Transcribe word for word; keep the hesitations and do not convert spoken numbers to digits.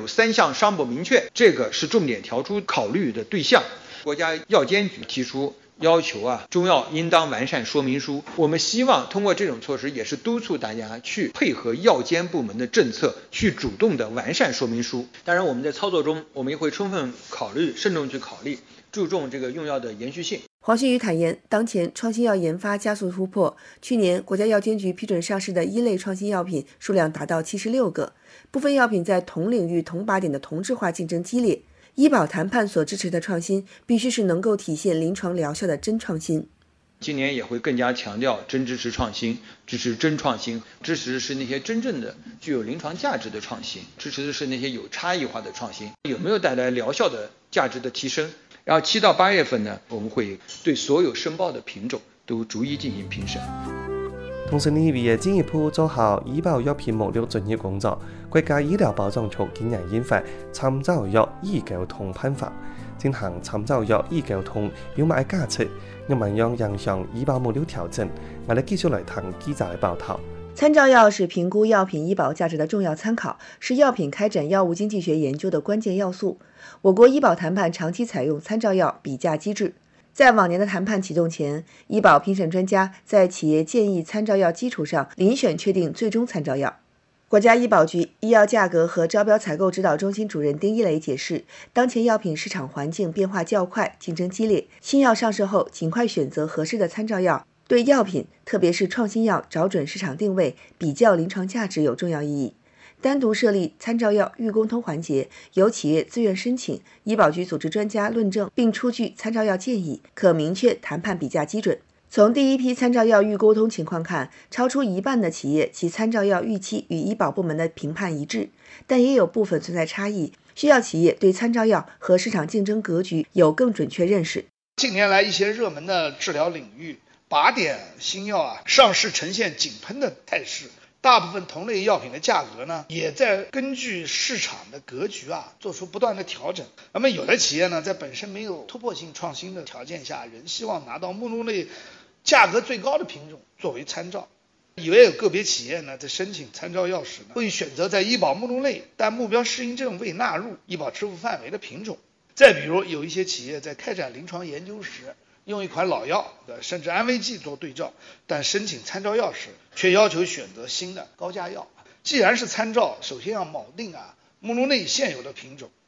有三项商补明确，这个是重点调出考虑的对象。国家药监局提出要求啊，中药应当完善说明书。我们希望通过这种措施，也是督促大家去配合药监部门的政策，去主动的完善说明书。当然，我们在操作中，我们也会充分考虑、慎重去考虑，注重这个用药的延续性。 黄新宇坦言，当前创新药研发加速突破，去年国家药监局批准上市的一类创新药品数量达到七十六个，部分药品在同领域同靶点的同质化竞争激烈。医保谈判所支持的创新，必须是能够体现临床疗效的真创新。 今年也会更加强调真支持创新，支持真创新，支持的是那些真正的具有临床价值的创新，支持的是那些有差异化的创新，有没有带来疗效的价值的提升。然后七到八月份呢，我们会对所有申报的品种都逐一进行评审。 同時呢，為進一步做好醫保藥品目錄準備工作，國家醫療保障局今年研發參照藥醫溝通辦法，進行參照藥醫溝通要賣價值，咁樣樣影響醫保目錄調整。我哋繼續來睇記者嘅報道。 參照藥是評估藥品醫保價值的重要參考，是藥品開展藥物經濟學研究的關鍵要素。我國醫保談判長期採用參照藥比價機制。在往年的談判啟動前，醫保評審專家在企業建議參照藥基礎上遴選確定最終參照藥。國家醫保局醫藥價格和招標採購指導中心主任丁一磊解釋，當前藥品市場環境變化較快，競爭激烈，新藥上市後盡快選擇合適的參照藥，對藥品特別是創新藥找準市場定位，比較臨床價值有重要意義。單獨設立參照藥預溝通環節，由企業自願申請，醫保局組織專家論證並出具參照藥建議，可明確談判比價基準。從第一批參照藥預溝通情況看，超出一半的企業其參照藥預期與醫保部門的評判一致，但也有部分存在差異，需要企業對參照藥和市場競爭格局有更準確認識。 近年來一些熱門的治療領域，靶點新藥啊上市呈現井噴的態勢。大部分同類藥品的價格呢，也在根據市場的格局啊，做出不斷的調整。那麼有的企業呢，在本身沒有突破性創新的條件下，仍希望拿到目錄內價格最高的品種作為參照。也有個別企業呢，在申請參照藥時呢，會選擇在醫保目錄內但目標適應症未納入醫保支付範圍的品種。再比如有一些企業在開展臨床研究時，用一款老藥甚至安慰劑做對照，但申請參照藥時卻要求選擇新的高價藥。既然是參照，首先要錨定啊目錄內現有的品種，